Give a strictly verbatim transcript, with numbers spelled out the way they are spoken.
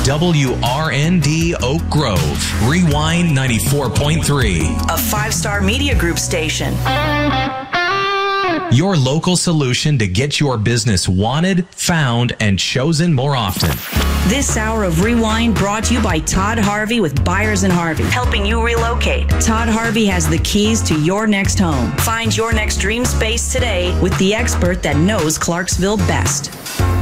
W R N D Oak Grove, Rewind ninety-four point three. A five-star media group station. Your local solution to get your business wanted, found, and chosen more often. This hour of Rewind brought to you by Todd Harvey with Byers and Harvey, helping you relocate. Todd Harvey has the keys to your next home. Find your next dream space today with the expert that knows Clarksville best.